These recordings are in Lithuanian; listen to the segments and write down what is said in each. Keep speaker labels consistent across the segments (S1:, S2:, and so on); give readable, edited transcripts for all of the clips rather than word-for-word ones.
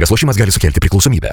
S1: Nesaikingas lošimas gali sukelti priklausomybę.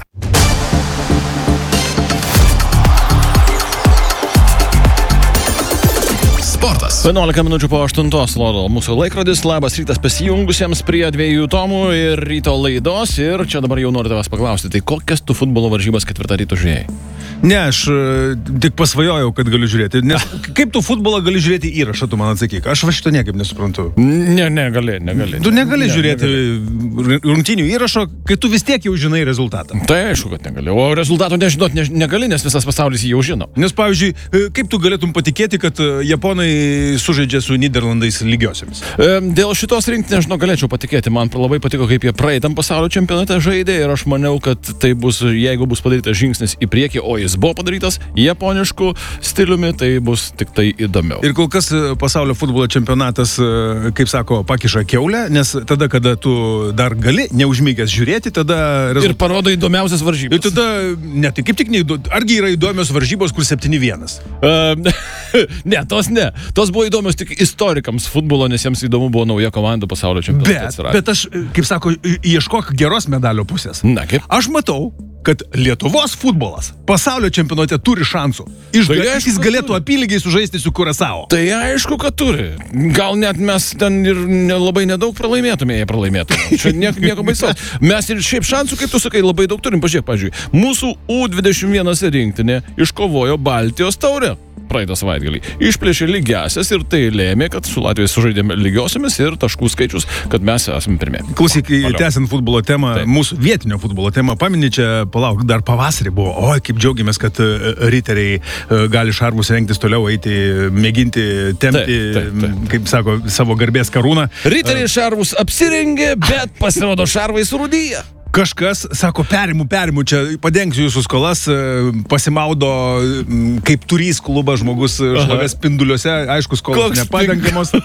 S2: Sportas. 11 minučių po 8 rodo mūsų laikrodis. Labas rytas pasijungusiems prie 2 Tomų ir ryto laidos. Ir čia dabar jau noriu tavęs paklausti, tai kokias tu futbolo varžybas 4 ryto žiūrėjai?
S3: Ne, aš tik pasvajojau, kad galiu žiūrėti. Nes kaip tu futbolą gali žiūrėti įrašą, tu man atsakyk. Aš va šito niekaip nesuprantu.
S2: Negali.
S3: Tu negali žiūrėti rungtynių įrašo, kai tu vis tiek jau žinai rezultatą.
S2: Tai aišku, kad negali. O rezultatų nežinot negali, nes visas pasaulis jį jau žino.
S3: Nes, pavyzdžiui, kaip tu galėtum patikėti, kad japonai sužaidžia su Nyderlandais lygiosiamis?
S2: Dėl šitos rinktinės aš galėčiau patikėti. Man labai patiko, kaip jie praeitam pasaulio čempionate žaidė ir aš maniau, kad tai bus, jeigu bus padarytas žingsnis į priekį, o jis buvo padarytas japonišku stiliumi, tai bus tik tai įdomiau.
S3: Ir kol kas pasaulio futbolo čempionatas, kaip sako, pakiša kiaulę, nes tada, kada tu dar gali neužmygęs žiūrėti, tada...
S2: Ir parodo įdomiausias varžybas.
S3: Ir tada, ne, tai kaip tik argi yra įdomios varžybos, kur 7-1?
S2: Ne, tos buvo įdomios tik istorikams futbolo, nes jiems įdomu buvo nauja komanda pasaulio čempionate.
S3: Bet aš, kaip sako, ieškok geros medalio pusės.
S2: Na, kaip?
S3: Aš matau, kad Lietuvos futbolas pasaulio čempionate turi šansų. Jis galėtų apylygiai sužaisti su Kurasao.
S2: Tai aišku, kad turi. Gal net mes ten ir labai nedaug pralaimėtume, jei pralaimėtume. Čia nieko baisaus. Mes ir šiaip šansų, kaip tu sakai, labai daug turim. Pažiūrėk, pavyzdžiui, mūsų U21 rinktinė iškovojo Baltijos taurę praeitą savaitgalį. Išplėšė lygiasias ir tai lėmė, kad su Latvijos sužaidėme lygiosiamis ir taškų skaičius, kad mes esame pirmie.
S3: Klausyk, tęsiant futbolo temą, mūsų vietinio futbolo temą, pamini čia, palauk, dar pavasarį buvo, oi, kaip džiaugiamės, kad riteriai gali šarvus rengtis toliau, eiti, mėginti tempti, kaip sako, savo garbės karūną.
S2: Riteriai šarvus apsirengė, bet pasirodo šarvai surūdyja.
S3: Kažkas, sako, perimu, čia padengsiu jūsų skolas, pasimaudo kaip turys klubas žmogus šlovės spinduliuose, aišku, skolos nepadengiamos.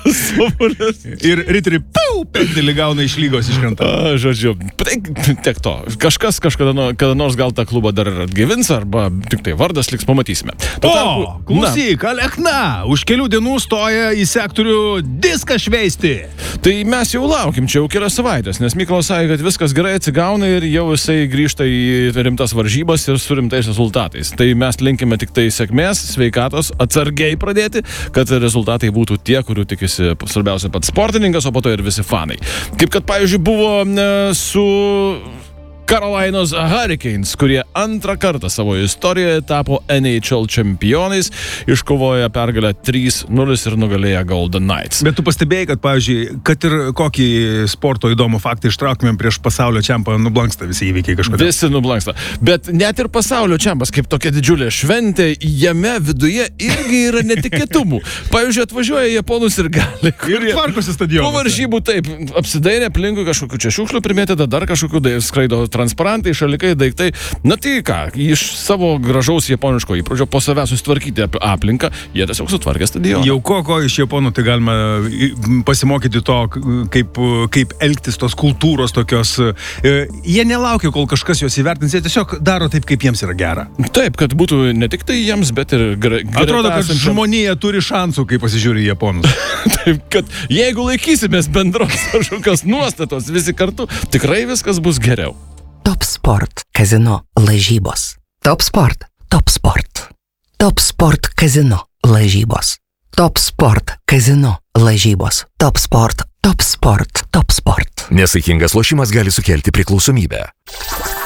S3: Ir riteriai, pendelį gauna iš lygos iškrenta.
S2: Žodžiu, tiek to. Kažkas kada nors gal tą klubą dar atgyvins, arba tik tai vardas liks, pamatysime.
S3: Klausyk, Alekna, už kelių dienų stoja į sektorių diską šveisti.
S2: Tai mes jau laukim, čia jau kelias savaitės, nes Mykolas sakė, kad viskas gerai atsigauna ir jau jisai grįžta į rimtas varžybas ir su rimtais rezultatais. Tai mes linkime tik tai sėkmės, sveikatos, atsargiai pradėti, kad rezultatai būtų tie, kurių tikisi svarbiausia pats sportininkas, o po to ir visi fanai. Kaip kad, pavyzdžiui, buvo su Carolinos Hurricanes, kurie antrą kartą savo istorijoje tapo NHL čempionais, iškovojo pergalę 3-0 ir nugalėjo Golden Knights.
S3: Bet tu pastebėjai, kad, pavyzdžiui, kad ir kokį sporto įdomų faktą ištrauktumėm prieš pasaulio čempą, nublanksta visi įvykiai kažkodėl.
S2: Visi nublanksta. Bet net ir pasaulio čempas, kaip tokia didžiulė šventė, jame viduje irgi yra netikėtumų. Pavyzdžiui, atvažiuoja japonus ir gali.
S3: Ir tvarkosi stadionas.
S2: Po varžybų taip, apsidairė aplinkui kažkokių čia šiukšlių primėtė, dar kažkokių skraido transparantai, šalikai, daiktai. Na tai ką, iš savo gražaus japoniško įpročio po savęs susitvarkyti aplinką, jie tiesiog sutvarkė stadioną.
S3: Jau ko iš japonų tai galima pasimokyti to, kaip elgtis tos kultūros tokios. Jie nelaukia, kol kažkas juos įvertins, jie tiesiog daro taip, kaip jiems yra gera.
S2: Taip, kad būtų ne tik tai jiems, bet ir
S3: atrodo, kad žmonija turi šansų, kai pasižiūri į japonus.
S2: Taip, kad jeigu laikysimės bendros kažkokios nuostatos visi kartu, tikrai viskas bus geriau.
S4: Top Sport kazino lažybos. Top Sport. Top Sport. Top Sport kazino lažybos. Top Sport kazino lažybos. Top Sport. Top Sport. Top Sport.
S1: Nesaikingas lošimas gali sukelti priklausomybę.